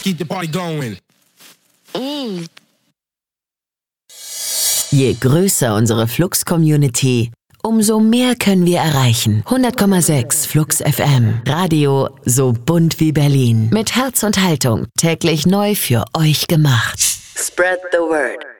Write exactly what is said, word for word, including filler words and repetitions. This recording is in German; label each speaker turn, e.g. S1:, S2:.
S1: Keep the party going.
S2: Mm.
S3: Je größer unsere Flux-Community, umso mehr können wir erreichen. hundert Komma sechs Flux F M. Radio so bunt wie Berlin. Mit Herz und Haltung. Täglich neu für euch gemacht. Spread the word.